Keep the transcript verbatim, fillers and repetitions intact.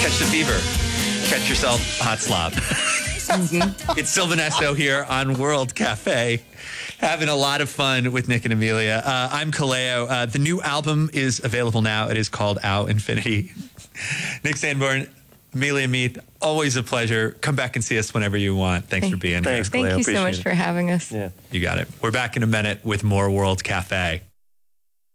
catch the fever. Catch yourself hot slob. Mm-hmm. It's Sylvanesto here on World Cafe, having a lot of fun with Nick and Amelia. Uh, I'm Kaleo. Uh, the new album is available now. It is called Ow Infinity. Nick Sanborn, Amelia Meath, always a pleasure. Come back and see us whenever you want. Thanks Thank, for being thanks, here. Kaleo. Thank you so Appreciate much it. for having us. Yeah. You got it. We're back in a minute with more World Cafe.